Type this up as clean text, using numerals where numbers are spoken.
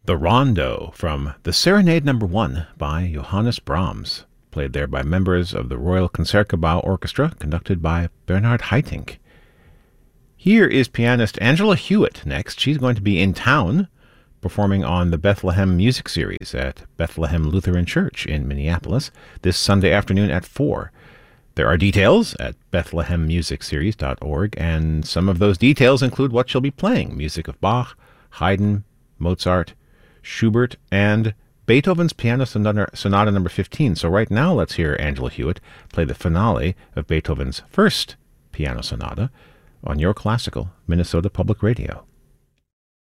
The Rondo from the Serenade No. 1 by Johannes Brahms, played there by members of the Royal Concertgebouw Orchestra, conducted by Bernhard Haitink. Here is pianist Angela Hewitt next. She's going to be in town performing on the Bethlehem Music Series at Bethlehem Lutheran Church in Minneapolis this Sunday afternoon at 4. There are details at bethlehemmusicseries.org, and some of those details include what she'll be playing: music of Bach, Haydn, Mozart, Schubert, and Beethoven's Piano Sonata No. 15. So right now, let's hear Angela Hewitt play the finale of Beethoven's first piano sonata on Your Classical Minnesota Public Radio.